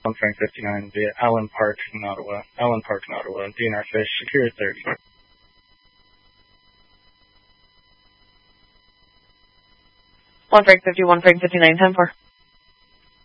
1 Frank 59 via Allen Park in Ottawa. DNR Fish, Secure 30. 1 Frank 51, Frank 59, 10-4.